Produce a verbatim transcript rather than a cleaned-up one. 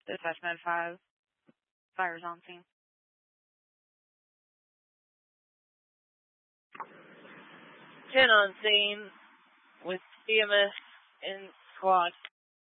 Dispatch Med five. Fire's on scene. ten on scene with C M S in squad.